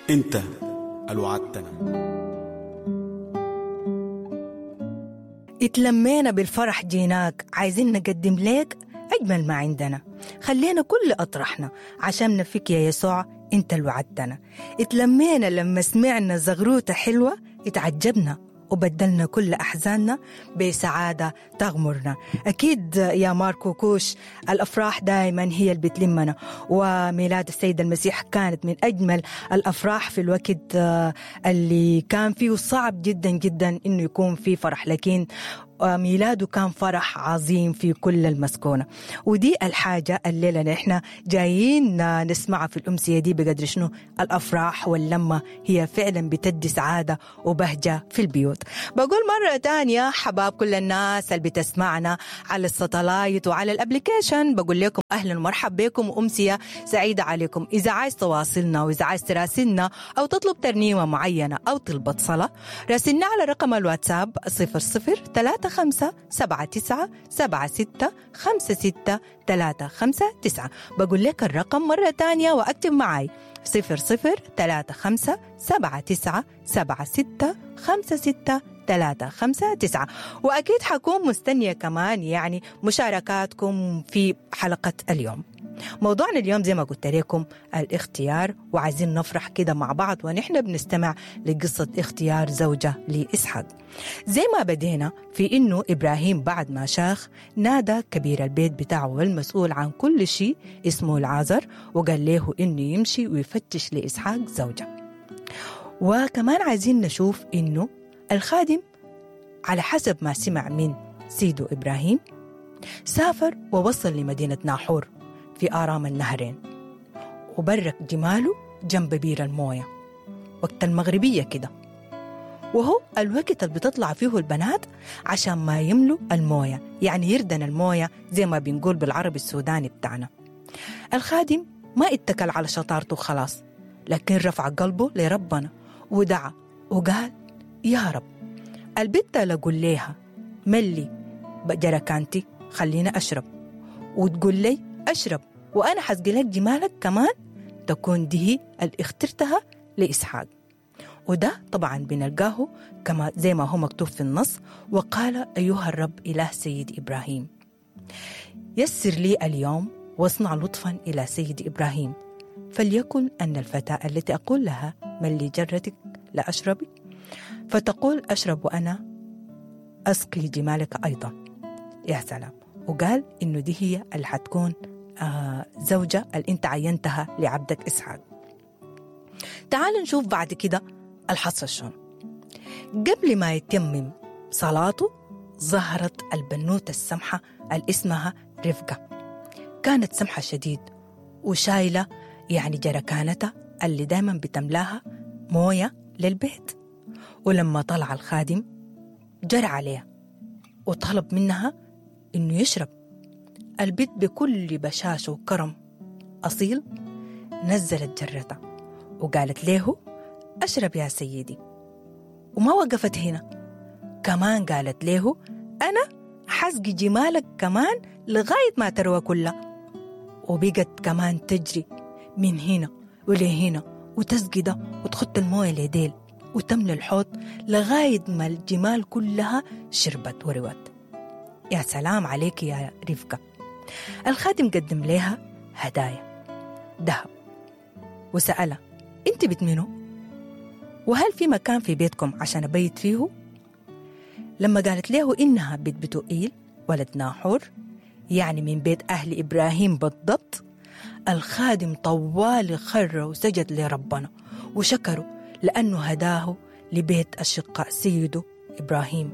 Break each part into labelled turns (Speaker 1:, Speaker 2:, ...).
Speaker 1: انت الوعدتنا.
Speaker 2: اتلمينا بالفرح جيناك، عايزين نقدم لك أجمل ما عندنا. خلينا كل أطرحنا عشان نفك يا يسوع، انت اللي وعدتنا. اتلمينا لما سمعنا زغروتة حلوة، اتعجبنا وبدلنا كل أحزاننا بسعادة تغمرنا. أكيد يا ماركو كوش، الأفراح دائما هي اللي بتلمنا، وميلاد السيد المسيح كانت من أجمل الأفراح في الوقت اللي كان فيه صعب جدا جدا إنه يكون فيه فرح، لكن ميلاده كان فرح عظيم في كل المسكونة. ودي الحاجة الليلة نحن جايين نسمعها في الأمسية دي، بقدر شنو الأفراح واللمة هي فعلا بتدي سعادة وبهجة في البيوت. بقول مرة تانية حباب كل الناس اللي بتسمعنا على الساتلايت وعلى الابليكيشن، بقول لكم أهلا ومرحب بكم وأمسية سعيدة عليكم. إذا عايز تواصلنا وإذا عايز تراسلنا أو تطلب ترنيمة معينة أو طلبة صلاة، راسلنا على رقم الواتساب 0035765656. بقول لك الرقم مرة تانية وأكتب معي 0035765656. وأكيد حكون مستنية كمان يعني مشاركاتكم في حلقة اليوم. موضوعنا اليوم زي ما قلت لكم الاختيار، وعايزين نفرح كده مع بعض ونحن بنستمع لقصة اختيار زوجة لإسحاق. زي ما بدينا في إنه إبراهيم بعد ما شاخ نادى كبير البيت بتاعه والمسؤول عن كل شيء اسمه العازر، وقال له إنه يمشي ويفتش لإسحاق زوجة. وكمان عايزين نشوف إنه الخادم على حسب ما سمع من سيده إبراهيم سافر ووصل لمدينة ناحور في آرام النهرين، وبرك جماله جنب بير الموية وقت المغربية كده، وهو الوقت اللي بتطلع فيه البنات عشان ما يملوا الموية، يعني يردن الموية زي ما بنقول بالعربي السوداني بتاعنا. الخادم ما اتكل على شطارته خلاص، لكن رفع قلبه لربنا ودعا وقال يا رب، البت لقول ليها ملي جركانتي خلينا أشرب، وتقول لي أشرب وأنا حسقي لك جمالك كمان تكون دي اللي اخترتها لإسحاق. وده طبعا بنلقاه كما زي ما هو مكتوب في النص، وقال أيها الرب إله سيد إبراهيم يسر لي اليوم واصنع لطفا إلى سيد إبراهيم، فليكن أن الفتاة التي أقول لها من لي جرتك لا أشربي، فتقول أشرب وأنا أسقي جمالك أيضا. يا سلام. وقال إنه دي هي اللي حتكون زوجة اللي انت عينتها لعبدك إسحاق. تعال نشوف بعد كده الحصة شون. قبل ما يتمم صلاته ظهرت البنوتة السمحة اللي اسمها رفقة. كانت سمحة شديد وشايلة يعني جركانتها اللي دايما بتملاها موية للبيت. ولما طلع الخادم جرى عليها وطلب منها إنه يشرب. البيت بكل بشاشة وكرم أصيل نزلت جرتها وقالت له أشرب يا سيدي. وما وقفت هنا، كمان قالت له أنا حسقي جمالك كمان لغاية ما تروى كلها. وبقت كمان تجري من هنا ولهنا وتسقي ده وتخط الموية لديل وتملى الحوض لغاية ما الجمال كلها شربت وروت. يا سلام عليك يا رفقة. الخادم قدم لها هدايا ذهب وسألها انت بيت منو؟ وهل في مكان في بيتكم عشان أبيت فيه؟ لما قالت له إنها بيت بتوئيل ولد ناحور، يعني من بيت أهل إبراهيم بالضبط، الخادم طوال خر وسجد لربنا وشكره لأنه هداه لبيت الشقاء سيده إبراهيم،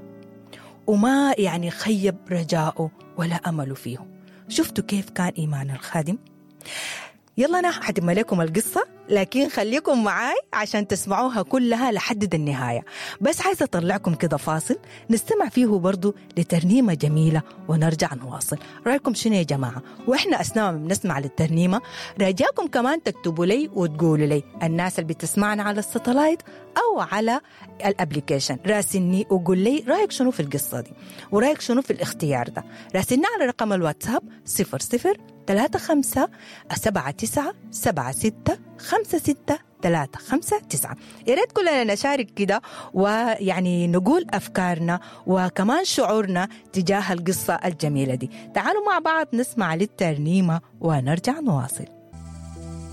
Speaker 2: وما يعني خيب رجاؤه ولا أمله فيه. شفتوا كيف كان إيمان الخادم؟ يلا أنا حتم لكم القصة، لكن خليكم معاي عشان تسمعوها كلها لحد النهاية. بس عايزة أطلعكم كده فاصل نستمع فيه برضو لترنيمة جميلة ونرجع نواصل. رأيكم شنو يا جماعة؟ وإحنا أثناء ما بنسمع للترنيمة رجاكم كمان تكتبوا لي وتقولوا لي، الناس اللي بتسمعنا على الساتلايت أو على الابليكيشن، راسلني وقول لي رأيك شنو في القصة دي ورأيك شنو في الاختيار ده. راسلنا على رقم الواتساب 0035797656. 359. يا ريت كلنا نشارك كده ويعني نقول أفكارنا وكمان شعورنا تجاه القصة الجميلة دي. تعالوا مع بعض نسمع للترنيمة ونرجع نواصل.